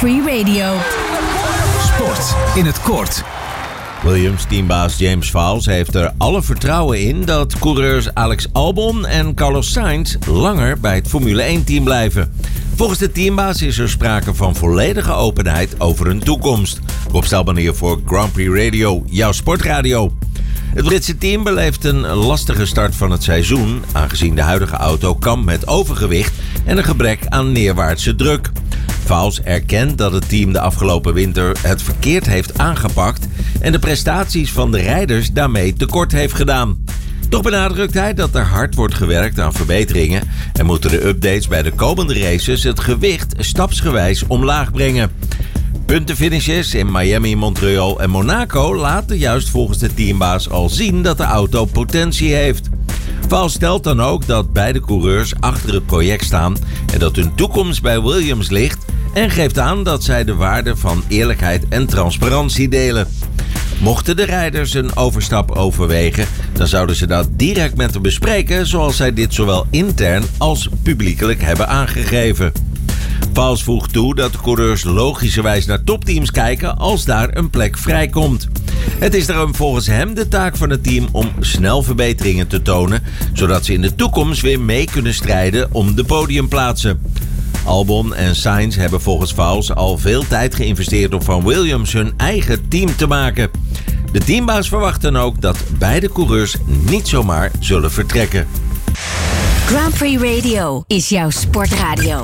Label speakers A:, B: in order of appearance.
A: Prix Radio.
B: Sport in het kort.
C: Williams-teambaas James Vowles heeft er alle vertrouwen in dat coureurs Alex Albon en Carlos Sainz langer bij het Formule 1-team blijven. Volgens de teambaas is er sprake van volledige openheid over hun toekomst. Rob Stelman hier voor Grand Prix Radio, jouw sportradio. Het Britse team beleeft een lastige start van het seizoen, aangezien de huidige auto kampt met overgewicht en een gebrek aan neerwaartse druk. Vowles erkent dat het team de afgelopen winter het verkeerd heeft aangepakt en de prestaties van de rijders daarmee tekort heeft gedaan. Toch benadrukt hij dat er hard wordt gewerkt aan verbeteringen en moeten de updates bij de komende races het gewicht stapsgewijs omlaag brengen. Puntenfinishes in Miami, Montreal en Monaco laten juist volgens de teambaas al zien dat de auto potentie heeft. Vowles stelt dan ook dat beide coureurs achter het project staan en dat hun toekomst bij Williams ligt en geeft aan dat zij de waarde van eerlijkheid en transparantie delen. Mochten de rijders een overstap overwegen, dan zouden ze dat direct met hem bespreken, zoals zij dit zowel intern als publiekelijk hebben aangegeven. Vowles voegt toe dat de coureurs logischerwijs naar topteams kijken als daar een plek vrijkomt. Het is daarom volgens hem de taak van het team om snel verbeteringen te tonen, zodat ze in de toekomst weer mee kunnen strijden om de podiumplaatsen. Albon en Sainz hebben volgens Vowles al veel tijd geïnvesteerd om van Williams hun eigen team te maken. De teambaas verwacht dan ook dat beide coureurs niet zomaar zullen vertrekken.
A: Grand Prix Radio is jouw sportradio.